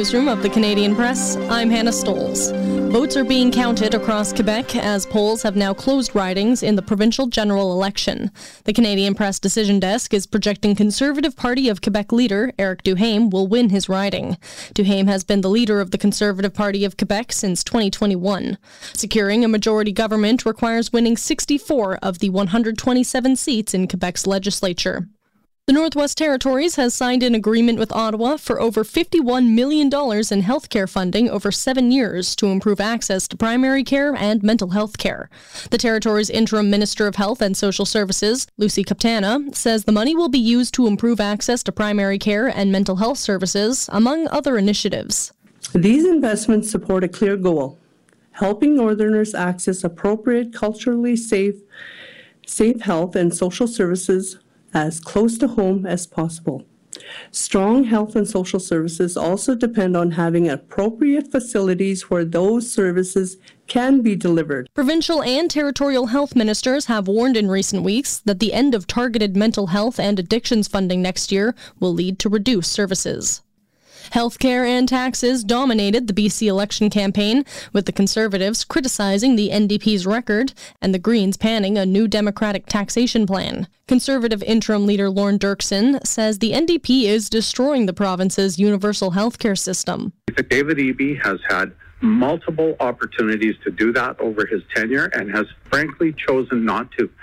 Newsroom of the Canadian Press, I'm Hannah Stoles. Votes are being counted across Quebec as polls have now closed ridings in the provincial general election. The Canadian Press Decision Desk is projecting Conservative Party of Quebec leader Éric Duhaime will win his riding. Duhaime has been the leader of the Conservative Party of Quebec since 2021. Securing a majority government requires winning 64 of the 127 seats in Quebec's legislature. The Northwest Territories has signed an agreement with Ottawa for over $51 million in healthcare funding over 7 years to improve access to primary care and mental health care. The Territory's interim Minister of Health and Social Services, Lucy Captana, says the money will be used to improve access to primary care and mental health services, among other initiatives. These investments support a clear goal, helping Northerners access appropriate, culturally safe health and social services as close to home as possible. Strong health and social services also depend on having appropriate facilities where those services can be delivered. Provincial and territorial health ministers have warned in recent weeks that the end of targeted mental health and addictions funding next year will lead to reduced services. Healthcare and taxes dominated the BC election campaign, with the Conservatives criticizing the NDP's record and the Greens panning a new Democratic taxation plan. Conservative interim leader Lorne Dirksen says the NDP is destroying the province's universal healthcare system. David Eby has had multiple opportunities to do that over his tenure and has frankly chosen not to.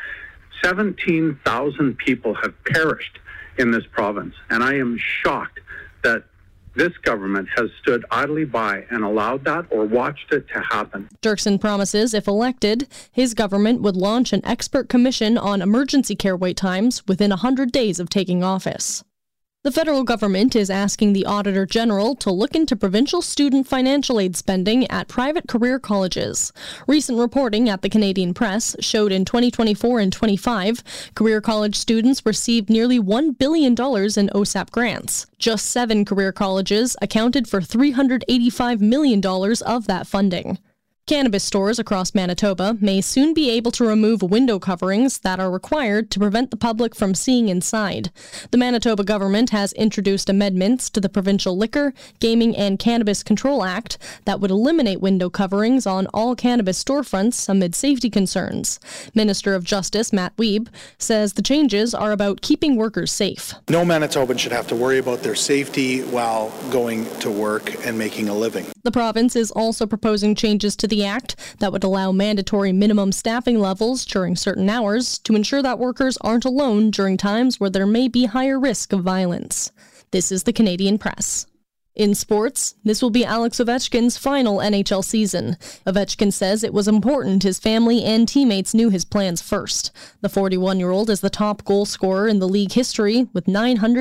17,000 people have perished in this province, and I am shocked that this government has stood idly by and allowed that or watched it to happen. Dirksen promises if elected, his government would launch an expert commission on emergency care wait times within 100 days of taking office. The federal government is asking the Auditor General to look into provincial student financial aid spending at private career colleges. Recent reporting at the Canadian Press showed in 2024 and 25, career college students received nearly $1 billion in OSAP grants. Just 7 career colleges accounted for $385 million of that funding. Cannabis stores across Manitoba may soon be able to remove window coverings that are required to prevent the public from seeing inside. The Manitoba government has introduced amendments to the Provincial Liquor, Gaming and Cannabis Control Act that would eliminate window coverings on all cannabis storefronts amid safety concerns. Minister of Justice Matt Wiebe says the changes are about keeping workers safe. No Manitoban should have to worry about their safety while going to work and making a living. The province is also proposing changes to the Act that would allow mandatory minimum staffing levels during certain hours to ensure that workers aren't alone during times where there may be higher risk of violence. This is the Canadian Press. In sports, this will be Alex Ovechkin's final NHL season. Ovechkin says it was important his family and teammates knew his plans first. The 41-year-old is the top goal scorer in the league history with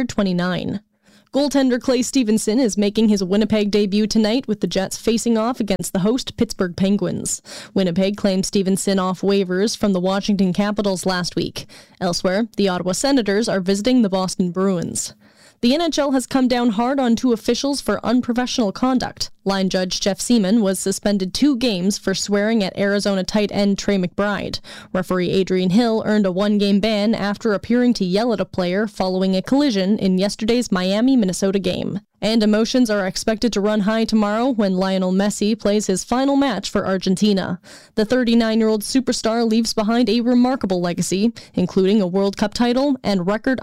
929. Goaltender Clay Stevenson is making his Winnipeg debut tonight with the Jets facing off against the host Pittsburgh Penguins. Winnipeg claimed Stevenson off waivers from the Washington Capitals last week. Elsewhere, the Ottawa Senators are visiting the Boston Bruins. The NHL has come down hard on 2 officials for unprofessional conduct. Line judge Jeff Seaman was suspended 2 games for swearing at Arizona tight end Trey McBride. Referee Adrian Hill earned a 1-game ban after appearing to yell at a player following a collision in yesterday's Miami-Minnesota game. And emotions are expected to run high tomorrow when Lionel Messi plays his final match for Argentina. The 39-year-old superstar leaves behind a remarkable legacy, including a World Cup title and record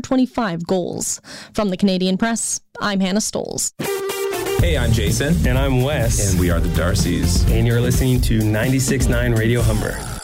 125 goals. From the Canadian Press, I'm Hannah Stoles. Hey, I'm Jason. And I'm Wes. And we are the Darcys. And you're listening to 96.9 Radio Humber.